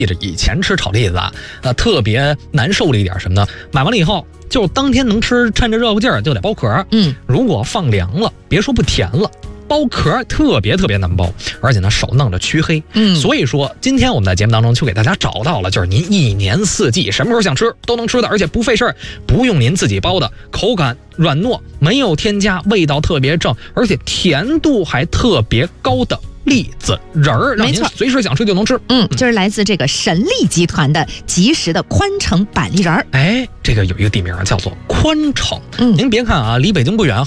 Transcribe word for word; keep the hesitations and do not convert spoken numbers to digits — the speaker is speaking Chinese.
这以前吃炒栗子啊，呃，特别难受的一点什么呢？买完了以后，就当天能吃，趁着热乎劲儿就得剥壳。 嗯， 如果放凉了，别说不甜了。剥壳特别特别难剥，而且呢手弄着黢黑。 嗯， 所以说今天我们在节目当中就给大家找到了，就是您一年四季什么时候想吃都能吃的，而且不费事儿，不用您自己包的，口感软糯，没有添加，味道特别正，而且甜度还特别高的栗子仁儿，让您随时想吃就能吃。 嗯，就是来自这个神栗集团的即食的宽城板栗仁儿。 哎，这个有一个地名叫做宽城。 嗯， 您别看啊，离北京不远，